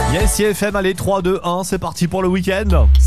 Yes, IFM, allez, 3, 2, 1, c'est parti pour le week-end.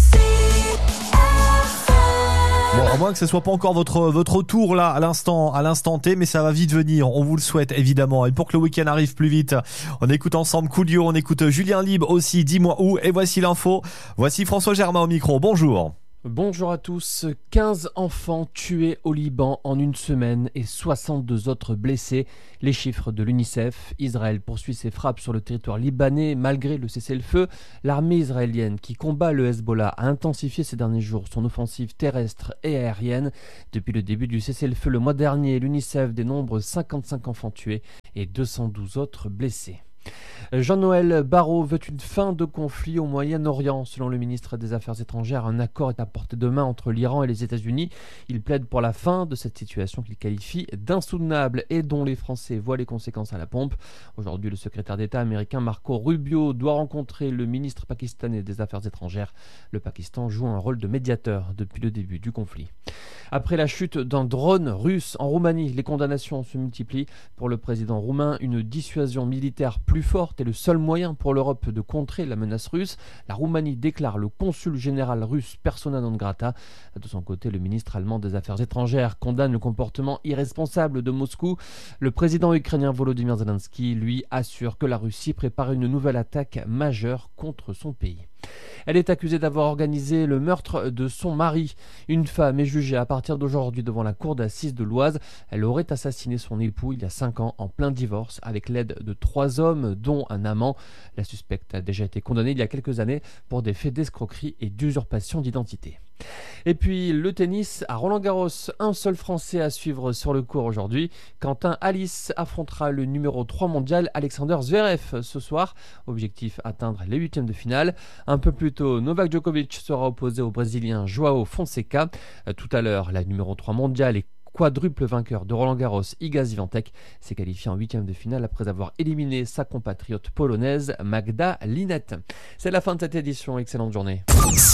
Bon, à moins que ce soit pas encore votre tour là à l'instant T, mais ça va vite venir, on vous le souhaite évidemment. Et pour que le week-end arrive plus vite, on écoute ensemble Coolio, on écoute Julien Libre aussi, Dis-moi où, et voici l'info. Voici François Germain au micro, bonjour. Bonjour à tous. 15 enfants tués au Liban en une semaine et 62 autres blessés. Les chiffres de l'UNICEF. Israël poursuit ses frappes sur le territoire libanais malgré le cessez-le-feu. L'armée israélienne qui combat le Hezbollah a intensifié ces derniers jours son offensive terrestre et aérienne. Depuis le début du cessez-le-feu le mois dernier, l'UNICEF dénombre 55 enfants tués et 212 autres blessés. Jean-Noël Barrot veut une fin de conflit au Moyen-Orient. Selon le ministre des Affaires étrangères, un accord est à portée de main entre l'Iran et les États-Unis. Il plaide pour la fin de cette situation qu'il qualifie d'insoutenable et dont les Français voient les conséquences à la pompe. Aujourd'hui, le secrétaire d'État américain Marco Rubio doit rencontrer le ministre pakistanais des Affaires étrangères. Le Pakistan joue un rôle de médiateur depuis le début du conflit. Après la chute d'un drone russe en Roumanie, les condamnations se multiplient. Pour le président roumain, une dissuasion militaire plus forte est le seul moyen pour l'Europe de contrer la menace russe. La Roumanie déclare le consul général russe persona non grata. De son côté, le ministre allemand des Affaires étrangères condamne le comportement irresponsable de Moscou. Le président ukrainien Volodymyr Zelensky, lui, assure que la Russie prépare une nouvelle attaque majeure contre son pays. Elle est accusée d'avoir organisé le meurtre de son mari. Une femme est jugée à partir d'aujourd'hui devant la cour d'assises de l'Oise. Elle aurait assassiné son époux il y a 5 ans en plein divorce avec l'aide de 3 hommes dont un amant. La suspecte a déjà été condamnée il y a quelques années pour des faits d'escroquerie et d'usurpation d'identité. Et puis le tennis à Roland-Garros, un seul Français à suivre sur le court aujourd'hui. Quentin Halys affrontera le numéro 3 mondial Alexander Zverev ce soir. Objectif, atteindre les 8e de finale. Un peu plus tôt, Novak Djokovic sera opposé au Brésilien Joao Fonseca. Tout à l'heure, la numéro 3 mondiale et quadruple vainqueur de Roland-Garros, Iga Swiatek, s'est qualifié en 8e de finale après avoir éliminé sa compatriote polonaise Magda Linette. C'est la fin de cette édition, excellente journée.